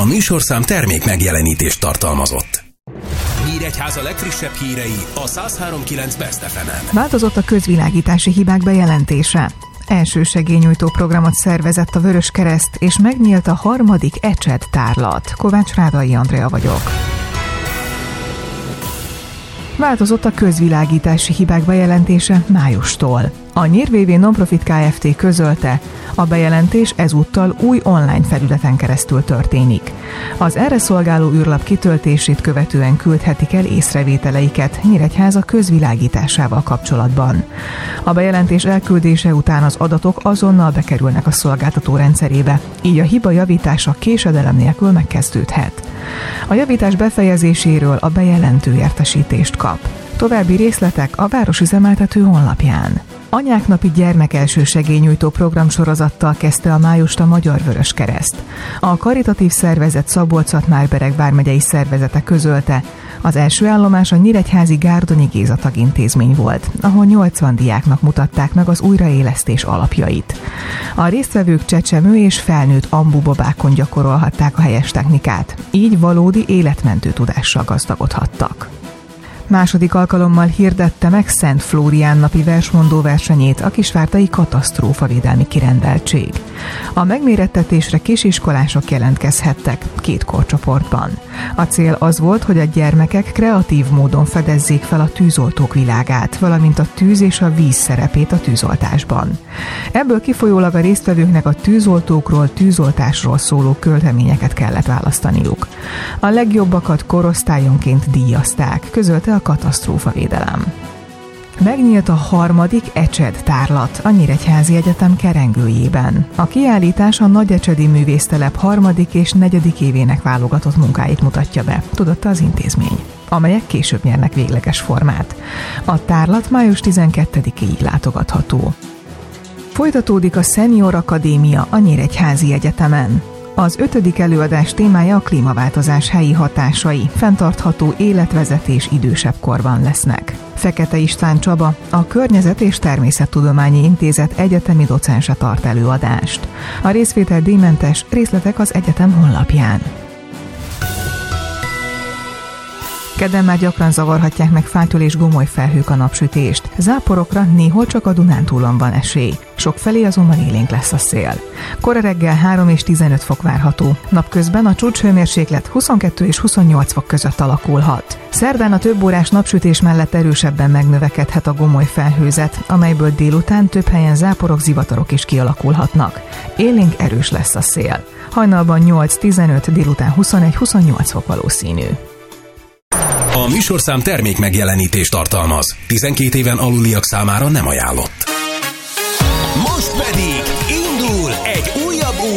A műsorszám termék megjelenítést tartalmazott. Nyíregyháza legfrissebb hírei a 103.9 Best FM-en. Változott a közvilágítási hibák bejelentése. Elsősegélynyújtó programot szervezett a Vöröskereszt, és megnyílt a 3. ECSED tárlat. Kovács Rádai Andrea vagyok. Változott a közvilágítási hibák bejelentése májustól. A NYIR-VV Nonprofit Kft. Közölte, a bejelentés ezúttal új online felületen keresztül történik. Az erre szolgáló űrlap kitöltését követően küldhetik el észrevételeiket Nyíregyháza közvilágításával kapcsolatban. A bejelentés elküldése után az adatok azonnal bekerülnek a szolgáltató rendszerébe, így a hiba javítása késedelem nélkül megkezdődhet. A javítás befejezéséről a bejelentő értesítést kap. További részletek a városüzemeltető honlapján. Anyák napi gyermekelsősegélynyújtó programsorozattal kezdte a májust a Magyar Vöröskereszt. A karitatív szervezet Szabolcs-Szatmár-Bereg vármegyei szervezete közölte, az első állomás a nyíregyházi Gárdonyi Géza tagintézmény volt, ahol 80 diáknak mutatták meg az újraélesztés alapjait. A résztvevők csecsemő és felnőtt ambubabákon gyakorolhatták a helyes technikát, így valódi életmentő tudással gazdagodhattak. Második alkalommal hirdette meg Szent Flórián napi versmondó versenyét a kisvártai katasztrófavédelmi kirendeltség. A megmérettetésre kisiskolások jelentkezhettek 2 korcsoportban. A cél az volt, hogy a gyermekek kreatív módon fedezzék fel a tűzoltók világát, valamint a tűz és a víz szerepét a tűzoltásban. Ebből kifolyólag a résztvevőknek a tűzoltókról, tűzoltásról szóló költeményeket kellett választaniuk. A legjobbakat korosztályonként díjazták, közölte a katasztrófavédelem. Megnyílt a 3. ECSED tárlat a Nyíregyházi Egyetem kerengőjében. A kiállítás a Nagyecsedi Művésztelep 3. és 4. évének válogatott munkáit mutatja be, tudatta az intézmény, amelyek később nyernek végleges formát. A tárlat május 12-ig látogatható. Folytatódik a Senior Akadémia a Nyíregyházi Egyetemen. Az 5. előadás témája a klímaváltozás helyi hatásai, fenntartható életvezetés idősebb korban lesznek. Fekete István Csaba, a Környezet- és Természettudományi Intézet egyetemi docense tart előadást. A részvétel díjmentes, részletek az egyetem honlapján. Kedden már gyakran zavarhatják meg fátyol és gomoly felhők a napsütést. Záporokra néhol csak a Dunántúlon van esély. Sokfelé azonban élénk lesz a szél. Kora reggel 3 és 15 fok várható. Napközben a csúcshőmérséklet 22 és 28 fok között alakulhat. Szerdán a több órás napsütés mellett erősebben megnövekedhet a gomoly felhőzet, amelyből délután több helyen záporok, zivatarok is kialakulhatnak. Élénk erős lesz a szél. Hajnalban 8-15, délután 21-28 fok valószínű. A műsorszám termék megjelenítést tartalmaz. 12 éven aluliak számára nem ajánlott. Most pedig indul egy újabb